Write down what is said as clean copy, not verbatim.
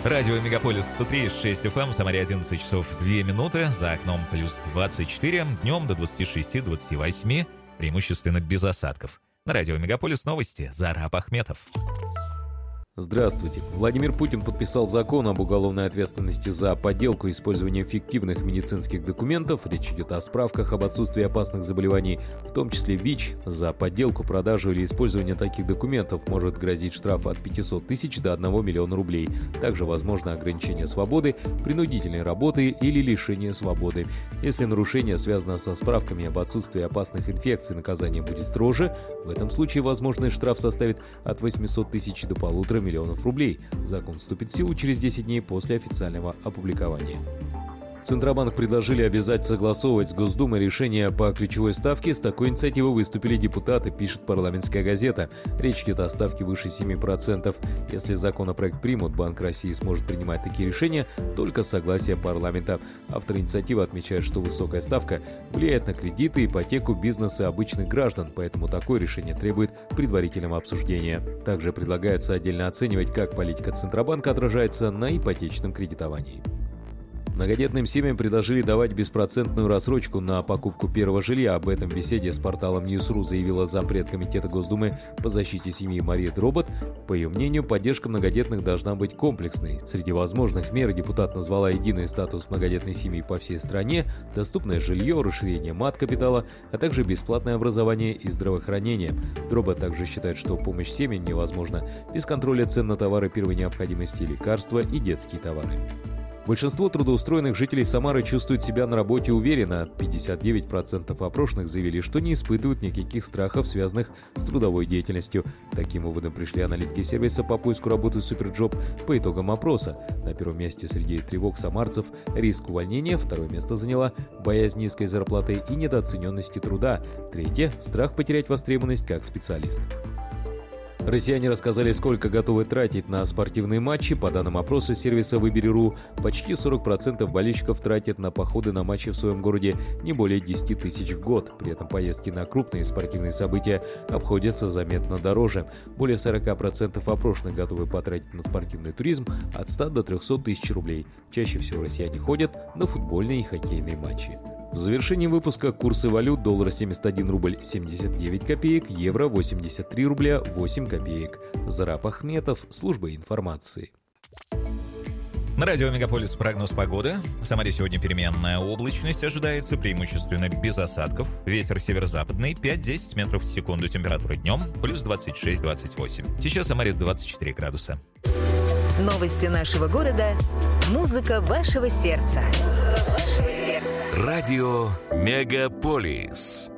Радио Мегаполис 103,6 FM, в Самаре 11 часов 2 минуты, за окном плюс 24, днем до 26-28, преимущественно без осадков. На радио Мегаполис новости, Зараб Ахметов. Здравствуйте. Владимир Путин подписал закон об уголовной ответственности за подделку и использование фиктивных медицинских документов. Речь идет о справках об отсутствии опасных заболеваний, в том числе ВИЧ. За подделку, продажу или использование таких документов может грозить штраф от 500 тысяч до 1 миллиона рублей. Также возможно ограничение свободы, принудительной работы или лишение свободы. Если нарушение связано со справками об отсутствии опасных инфекций, наказание будет строже. В этом случае возможный штраф составит от 800 тысяч до 1,5 миллионов рублей. Закон вступит в силу через 10 дней после официального опубликования. Центробанк предложили обязать согласовывать с Госдумой решения по ключевой ставке. С такой инициативой выступили депутаты, пишет «Парламентская газета». Речь идет о ставке выше 7%. Если законопроект примут, Банк России сможет принимать такие решения только с согласия парламента. Автор инициативы отмечает, что высокая ставка влияет на кредиты, ипотеку, бизнес и обычных граждан, поэтому такое решение требует предварительного обсуждения. Также предлагается отдельно оценивать, как политика Центробанка отражается на ипотечном кредитовании. Многодетным семьям предложили давать беспроцентную рассрочку на покупку первого жилья. Об этом в беседе с порталом News.ru заявила зампред Комитета Госдумы по защите семьи Мария Дробот. По ее мнению, поддержка многодетных должна быть комплексной. Среди возможных мер депутат назвала единый статус многодетной семьи по всей стране, доступное жилье, расширение мат-капитала, а также бесплатное образование и здравоохранение. Дробот также считает, что помощь семьям невозможна без контроля цен на товары первой необходимости, лекарства и детские товары. Большинство трудоустроенных жителей Самары чувствуют себя на работе уверенно. 59% опрошенных заявили, что не испытывают никаких страхов, связанных с трудовой деятельностью. К таким выводам пришли аналитики сервиса по поиску работы Суперджоп по итогам опроса. На первом месте среди тревог самарцев риск увольнения, второе место заняла боязнь низкой зарплаты и недооцененности труда, третье – страх потерять востребованность как специалист. Россияне рассказали, сколько готовы тратить на спортивные матчи. По данным опроса сервиса Выбери.ру, почти 40% болельщиков тратят на походы на матчи в своем городе не более 10 тысяч в год. При этом поездки на крупные спортивные события обходятся заметно дороже. Более 40% опрошенных готовы потратить на спортивный туризм от 100 до 300 тысяч рублей. Чаще всего россияне ходят на футбольные и хоккейные матчи. В завершении выпуска курсы валют: доллар 71 рубль 79 копеек, евро 83 рубля 8 копеек. Зараб Ахметов, служба информации. На радио Мегаполис прогноз погоды. В Самаре сегодня переменная облачность ожидается, преимущественно без осадков. Ветер северо-западный 5-10 метров в секунду. Температура днем плюс 26-28. Сейчас в Самаре 24 градуса. Новости нашего города. Музыка вашего сердца. Радио Мегаполис.